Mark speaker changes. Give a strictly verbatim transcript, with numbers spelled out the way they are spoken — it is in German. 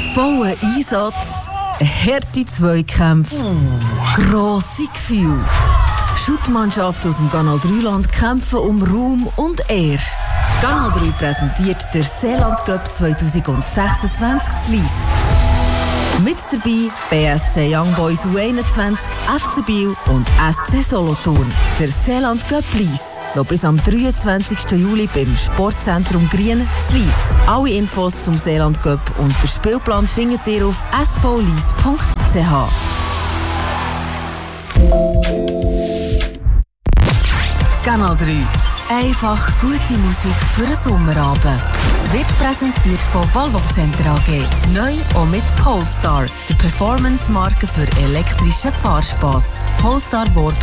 Speaker 1: Voller Einsatz, harte Zweikämpfe, grosse Gefühle. Schuttmannschaften aus dem Kanal drei Land kämpfen um Ruhm und Ehre. Kanal drei präsentiert der Seeland Cup zwanzig sechsundzwanzig zu Lyss. Mit dabei B S C Young Boys U einundzwanzig, F C Biel und S C Solothurn. Der Seeland Cup Lyss. Noch bis am dreiundzwanzigsten Juli beim Sportzentrum Grien zu Lyss. Alle Infos zum Seeland Cup und den Spielplan findet ihr auf s v lyss punkt c h. Kanal drei. Einfach gute Musik für einen Sommerabend. Wird präsentiert von Volvo Center A G. Neu auch mit Polestar, der Performance-Marke für elektrischen Fahrspass. Polestar Wort